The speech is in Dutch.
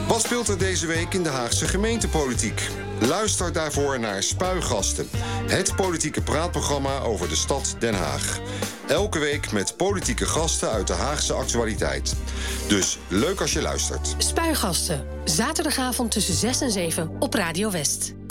Wat speelt er deze week in de Haagse gemeentepolitiek? Luister daarvoor naar Spuigasten, het politieke praatprogramma over de stad Den Haag. Elke week met politieke gasten uit de Haagse actualiteit. Dus leuk als je luistert. Spuigasten, zaterdagavond tussen 6 en 7 op Radio West.